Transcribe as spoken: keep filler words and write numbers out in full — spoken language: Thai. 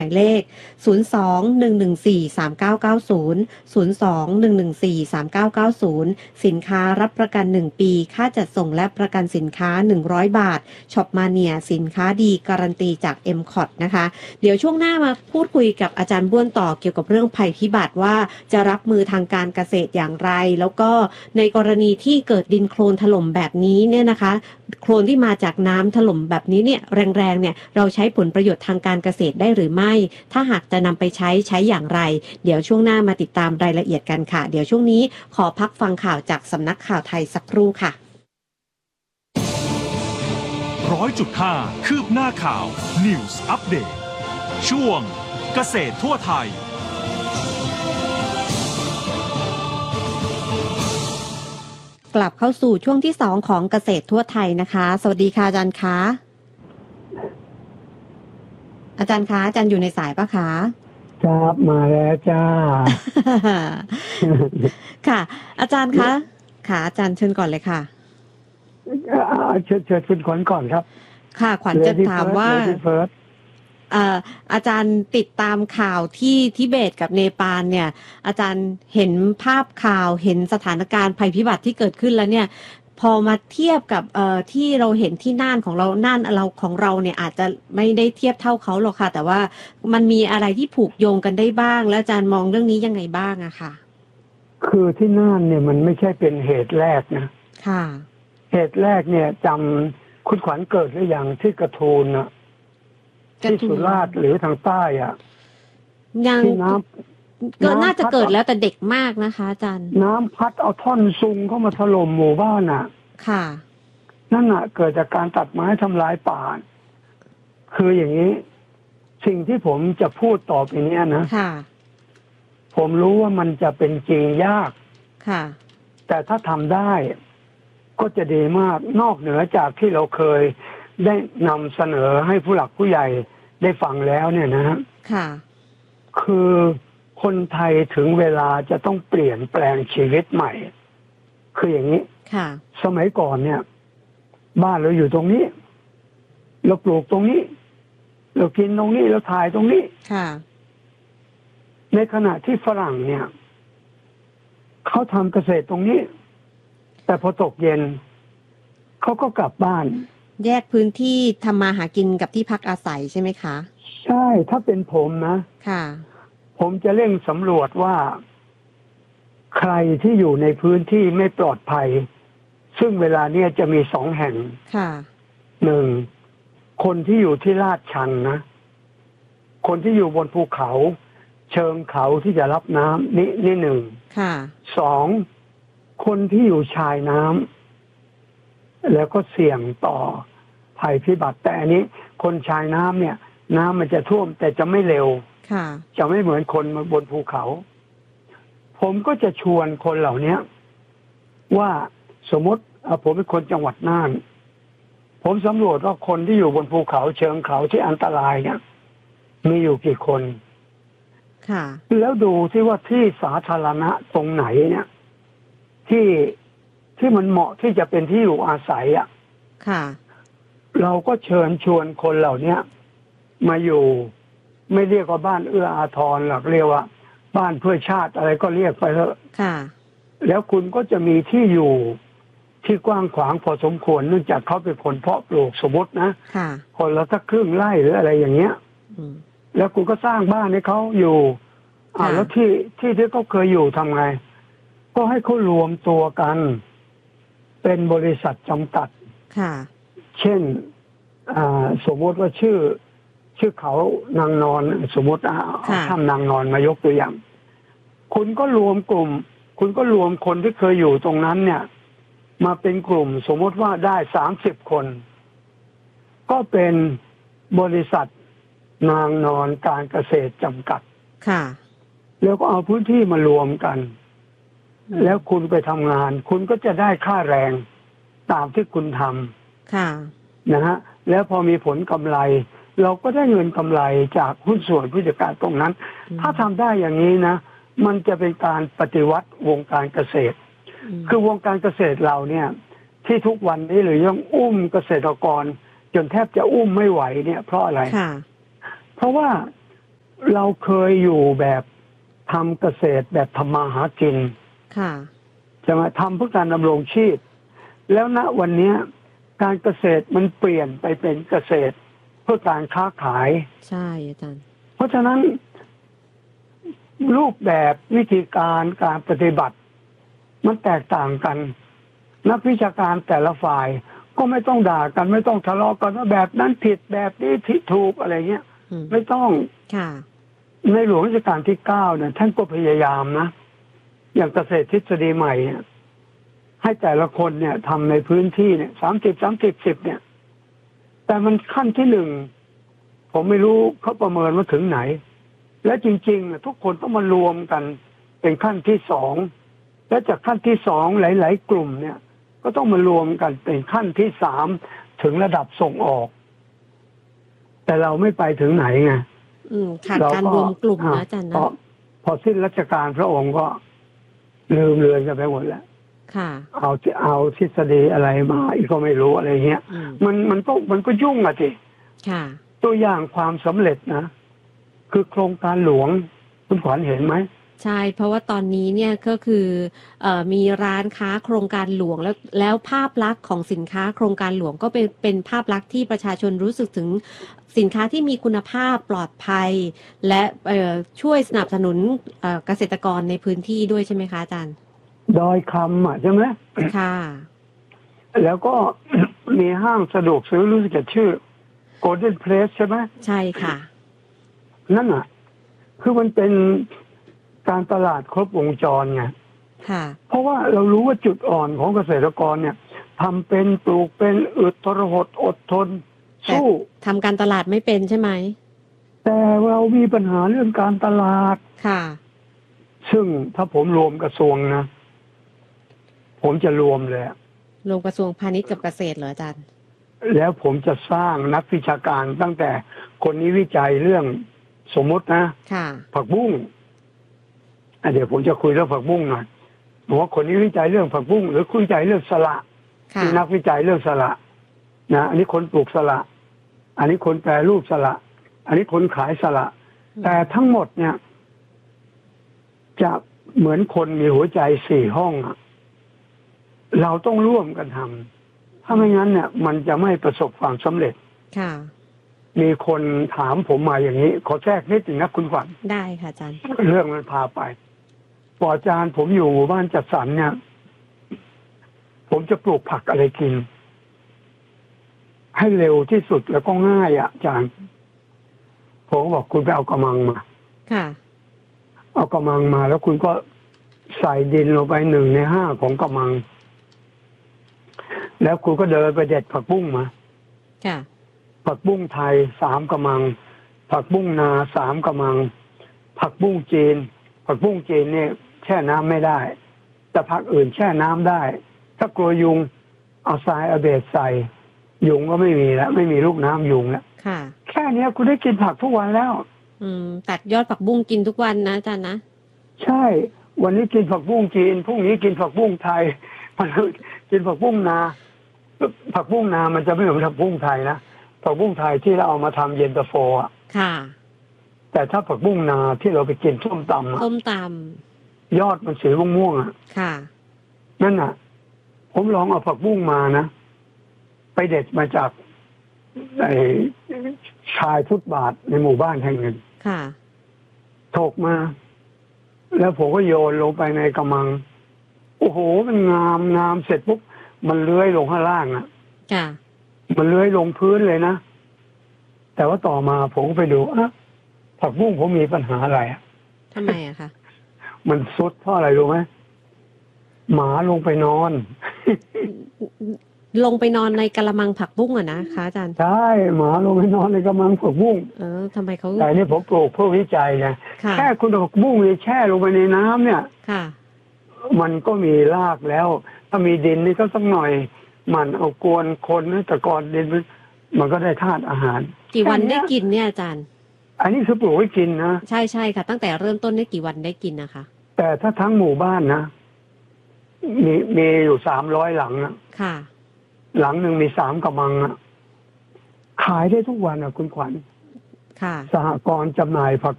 หมายเลข ศูนย์ สอง หนึ่ง หนึ่ง สี่ สาม เก้า เก้า ศูนย์ ศูนย์ สอง หนึ่ง หนึ่ง สี่ สาม เก้า เก้า ศูนย์ สินค้ารับประกัน หนึ่ง ปี ค่าจัดส่งและประกันสินค้า หนึ่งร้อย บาท ช็อปมาเนียสินค้าดีการันตีจาก เอ็ม คอท นะคะ เดี๋ยวช่วงหน้ามาพูดคุยกับอาจารย์บ้วนต่อเกี่ยวกับเรื่องภัยพิบัติว่าจะรับมือทางการเกษตรอย่างไร แล้วก็ในกรณีที่เกิดดินโคลนถล่มแบบนี้เนี่ยนะคะ โคลนที่มาจากน้ำถล่มแบบนี้เนี่ยแรงๆเนี่ยเราใช้ผลประโยชน์ทางการเกษตรได้หรือไม่ถ้าหากจะนำไปใช้ใช้อย่างไรเดี๋ยวช่วงหน้ามาติดตามรายละเอียดกันค่ะเดี๋ยวช่วงนี้ขอพักฟังข่าวจากสำนักข่าวไทยสักครู่ค่ะร้อยจุดห้าคืบหน้าข่าว News Update ช่วงเกษตรทั่วไทยกลับเข้าสู่ช่วงที่สองของเกษตรทั่วไทยนะคะสวัสดีค่ะอาจารย์คะอาจารย์คะอาจารย์อยู่ในสายปะคะครับมาแล้วจ้าค่ะอาจารย์คะค่ะอาจารย์เชิญก่อนเลยค่ะเชิญเชิญคุณขวัญก่อนครับค่ะขวัญจะถามว่าอาจารย์ติดตามข่าวที่ทิเบตกับเนปาลเนี่ยอาจารย์เห็นภาพข่าวเห็นสถานการณ์ภัยพิบัติที่เกิดขึ้นแล้วเนี่ยพอมาเทียบกับเอ่อที่เราเห็นที่น่านของเราน่านเราของเราเนี่ยอาจจะไม่ได้เทียบเท่าเขาหรอกค่ะแต่ว่ามันมีอะไรที่ผูกโยงกันได้บ้างแล้วอาจารย์มองเรื่องนี้ยังไงบ้างอะค่ะคือที่น่านเนี่ยมันไม่ใช่เป็นเหตุแรกนะค่ะเหตุแรกเนี่ยจำคุณขวัญเกิดหรือยังที่กระทูลนะที่สุราษฎร์หรือทางใต้อ่ะยังน้ำก็น่าจะเกิดแล้วแต่เด็กมากนะคะอาจารย์น้ำพัดเอาท่อนซุงเข้ามาถล่มหมู่บ้านอ่ะค่ะนั่นอ่ะเกิดจากการตัดไม้ทำลายป่าคืออย่างนี้สิ่งที่ผมจะพูดต่อไปนี้นะค่ะผมรู้ว่ามันจะเป็นจริงยากค่ะแต่ถ้าทำได้ก็จะดีมากนอกเหนือจากที่เราเคยได้นำเสนอให้ผู้หลักผู้ใหญ่ได้ฟังแล้วเนี่ยนะค่ะคือคนไทยถึงเวลาจะต้องเปลี่ยนแปลงชีวิตใหม่คืออย่างนี้ค่ะสมัยก่อนเนี่ยบ้านเราอยู่ตรงนี้เราปลูกตรงนี้เรากินตรงนี้เราถ่ายตรงนี้ค่ะในขณะที่ฝรั่งเนี่ยเขาทำเกษตรตรงนี้แต่พอตกเย็นเขาก็กลับบ้านแยกพื้นที่ทำมาหากินกับที่พักอาศัยใช่ไหมคะใช่ถ้าเป็นผมนะค่ะผมจะเร่งสำรวจว่าใครที่อยู่ในพื้นที่ไม่ปลอดภัยซึ่งเวลาเนี้ยจะมีสองแห่งค่ะหนึ่งคนที่อยู่ที่ลาดชันนะคนที่อยู่บนภูเขาเชิงเขาที่จะรับน้ำนี่นี่หนึ่งค่ะสองคนที่อยู่ชายน้ำแล้วก็เสี่ยงต่อภัยพิบัติแต่อันนี้คนชายน้ำเนี่ยน้ำมันจะท่วมแต่จะไม่เร็วค่ะจะไม่เหมือนคนบนภูเขาผมก็จะชวนคนเหล่านี้ว่าสมมติผมเป็นคนจังหวัดน่านผมสำรวจว่าคนที่อยู่บนภูเขาเชิงเขาที่อันตรายเนี่ยมีอยู่กี่คนค่ะแล้วดูที่ว่าที่สาธารณะตรงไหนเนี่ยที่ที่มันเหมาะที่จะเป็นที่อยู่อาศัยอ่ะค่ะเราก็เชิญชวนคนเหล่านี้มาอยู่ไม่เรียกว่าบ้านเอื้ออาทรหรอกเรียกว่าบ้านเพื่อชาติอะไรก็เรียกไปเถอะค่ะแล้วคุณก็จะมีที่อยู่ที่กว้างขวางพอสมควรเนื่องจากเขาเป็นคนเพาะปลูกสมมตินะค่ะคนละสักครึ่งไร่หรืออะไรอย่างเงี้ยแล้วคุณก็สร้างบ้านให้เขาอยู่อ่าแล้วที่ที่ที่เขาเคยอยู่ทำไงก็ให้เขารวมตัวกันเป็นบริษัทจำกัดค่ะเช่นอ่าสมมติว่าชื่อชื่อเขานางนอนสมมติเอาถ้ำนางนอนมายกตัวอย่างคุณก็รวมกลุ่มคุณก็รวมคนที่เคยอยู่ตรงนั้นเนี่ยมาเป็นกลุ่มสมมติว่าได้สามสิบคนก็เป็นบริษัทนางนอนการเกษตรจำกัดค่ะแล้วก็เอาพื้นที่มารวมกันแล้วคุณไปทำงานคุณก็จะได้ค่าแรงตามที่คุณทำค่ะนะฮะแล้วพอมีผลกำไรเราก็ได้เงินกำไรจากหุ้นส่วนผู้จัดการตรงนั้นถ้าทำได้อย่างนี้นะมันจะเป็นการปฏิวัติวงการเกษตรคือวงการเกษตรเราเนี่ยที่ทุกวันนี้หรือยังอุ้มเกษตรกรจนแทบจะอุ้มไม่ไหวเนี่ยเพราะอะไรเพราะว่าเราเคยอยู่แบบทำเกษตรแบบทำมาหากินค่ะจะมาทำเพื่อการดำรงชีพแล้วณวันนี้การเกษตรมันเปลี่ยนไปเป็นเกษตรเพื่อการค้าขายใช่อาจารย์เพราะฉะนั้นรูปแบบวิธีการการปฏิบัติมันแตกต่างกันนักวิชาการแต่ละฝ่ายก็ไม่ต้องด่ากันไม่ต้องทะเลาะกันว่าแบบนั้นผิดแบบนี้ผิดถูกอะไรเงี้ยไม่ต้องค่ะในหลวงรัชกาลที่เก้าเนี่ยท่านก็พยายามนะอย่างเกษตรทฤษฎีใหม่เนี่ยให้แต่ละคนเนี่ยทำในพื้นที่เนี่ยสามสิบสามสิบสิบเนี่ยแต่มันขั้นที่หนึ่งผมไม่รู้เขาประเมินว่าถึงไหนและจริงๆทุกคนต้องมารวมกันเป็นขั้นที่สองและจากขั้นที่สองหลายๆกลุ่มเนี่ยก็ต้องมารวมกันเป็นขั้นที่สามถึงระดับส่งออกแต่เราไม่ไปถึงไหนไงขาดการรวมกลุ่มนะอาจารย์นะพอสิ้นรัชกาลพระองค์ก็ลืมเลือนกันไปหมดแล้วค่ะเอาเอาทฤษฎีอะไรมาอีกก็ไม่รู้อะไรเงี้ยมันมันก็มันก็ยุ่งอะทีค่ะตัวอย่างความสำเร็จนะคือโครงการหลวงคุณขวัญเห็นไหมใช่เพราะว่าตอนนี้เนี่ยก็คือเอ่อมีร้านค้าโครงการหลวงแล้วแล้วภาพลักษณ์ของสินค้าโครงการหลวงก็เป็นเป็นภาพลักษณ์ที่ประชาชนรู้สึกถึงสินค้าที่มีคุณภาพปลอดภัยและเอ่อช่วยสนับสนุนเอ่อเกษตรกรในพื้นที่ด้วยใช่ไหมคะอาจารย์ดอยคำอ่ะใช่ไหมค่ะแล้วก็มีห้างสะดวกซื้อรู้สึกจะชื่อ Golden Place ใช่ไหมใช่ค่ะนั่นอ่ะคือมันเป็นการตลาดครบวงจรไงค่ะเพราะว่าเรารู้ว่าจุดอ่อนของเกษตรกรเนี่ยทำเป็นปลูกเป็นอึดทรหดอดทนสู้ทำการตลาดไม่เป็นใช่ไหมแต่เรามีปัญหาเรื่องการตลาดค่ะซึ่งถ้าผมรวมกระทรวงนะผมจะรวมเลยรวมกระทรวงพาณิชย์กับเกษตรเหรออาจารย์แล้วผมจะสร้างนักวิชาการตั้งแต่คนนี้วิจัยเรื่องสมมตินะค่ะผักบุ้งเดี๋ยวผมจะคุยเรื่องผักบุ้งหน่อยบอกว่าคนนี้วิจัยเรื่องผักบุ้งหรือคุยวิจัยเรื่องสละมีนักวิจัยเรื่องสละนะอันนี้คนปลูกสละอันนี้คนแปรรูปสละอันนี้คนขายสละแต่ทั้งหมดเนี่ยจะเหมือนคนมีหัวใจสี่ห้องอะเราต้องร่วมกันทำถ้าไม่งั้นเนี่ยมันจะไม่ประสบความสำเร็จค่ะมีคนถามผมมาอย่างนี้ขอแทรกนิดหนึ่งนะคุณขวัญได้ค่ะอาจารย์เรื่องมันพาไปปออาจารย์ผมอยู่หมู่บ้านจัดสรรเนี่ยผมจะปลูกผักอะไรกินให้เร็วที่สุดแล้วก็ง่ายอ่ะอาจารย์ผมบอกคุณไปเอากระมังมาค่ะเอากระมังมาแล้วคุณก็ใส่ดินลงไปหนึ่งในห้าของกระมังแล้วคุณก็เดินไปเด็ดผักบุ้งมาค่ะผักบุ้งไทยสามกระมังผักบุ้งนาสามกระมังผักบุ้งจีนผักบุ้งจีนเนี่ยแช่น้ำไม่ได้แต่ผักอื่นแช่น้ำได้ถ้ากลัวยุงเอาทรายเอาเบสใส่ยุงก็ไม่มีแล้วไม่มีลูกน้ำยุงแล้วค่ะแค่นี้คุณได้กินผักทุกวันแล้วอืมตัดยอดผักบุ้งกินทุกวันนะอาจารย์นะใช่วันนี้กินผักบุ้งจีนพรุ่งนี้กินผักบุ้งไทยมันกินผักบุ้งนาผักบุ้งนามันจะไม่เหมือนผักบุ้งไทยนะผักบุ้งไทยที่เราเอามาทำเย็นตาโฟอ่ะค่ะแต่ถ้าผักบุ้งนาที่เราไปกินส้มตำส้มตำยอดมันสีม่วงๆอ่ะค่ะนั่นน่ะผมลองเอาผักบุ้งมานะไปเด็ดมาจากไอ้ชายฟุตบาทในหมู่บ้านแห่งหนึ่งค่ะถกมาแล้วผมก็โยนลงไปในกระมังโอ้โหมันงามงามเสร็จปุ๊บมันเลื้อยลงข้างล่างอ่ะค่ะมันเลื้อยลงพื้นเลยนะแต่ว่าต่อมาผมก็ไปดูอ่ะผักบุ้งผมมีปัญหาอะไรอ่ะทำไมอะคะมันซุดเพราะอะไรรู้ไหมหมาลงไปนอนลงไปนอนในกะละมังผักบุ้งอะนะคะอาจารย์ใช่หมาลงไปนอนในกะละมังผักบุ้งเออทำไมเขาแต่นี่ผมปลูกเพื่อวิจัยไงแค่คุณผักบุ้งนี่แช่ลงไปในน้ำเนี่ยค่ะมันก็มีรากแล้วถ้ามีดินนี่ก็สักหน่อยมันเอากวนคนแต่ก่อนดินมันก็ได้ธาตุอาหารกี่วันได้กินเนี่ยอาจารย์อันนี้คือปลูกไว้กินนะใช่ใช่ค่ะตั้งแต่เริ่มต้นได้กี่วันได้กินนะคะแต่ถ้าทั้งหมู่บ้านนะมีมีอยู่สามร้อยหลังนะค่ะหลังหนึ่งมีสามกระมังอะขายได้ทุกวันอะคุณขวัญค่ะสหกรณ์จำหน่ายผัก